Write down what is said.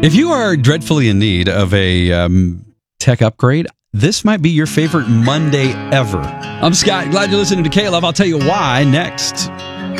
If you are dreadfully in need of a tech upgrade, this might be your favorite Monday ever. I'm Scott. Glad you're listening to K-Love. I'll tell you why next.